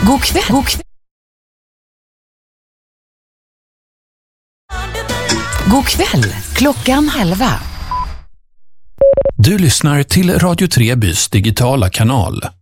God kväll. God kväll. God kväll, 22:30. Du lyssnar till Radio 3 Bys digitala kanal.